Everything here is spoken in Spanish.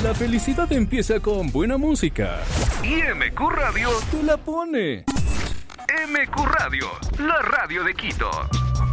La felicidad empieza con buena música. Y MQ Radio te la pone. MQ Radio, la radio de Quito.